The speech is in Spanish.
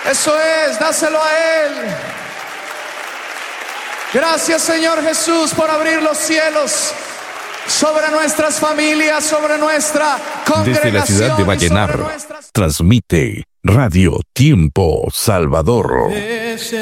Eso es, dáselo a Él. Gracias, Señor Jesús, por abrir los cielos sobre nuestras familias, sobre nuestra congregación. Desde la ciudad de Vallenar, transmite Radio Tiempo Salvador.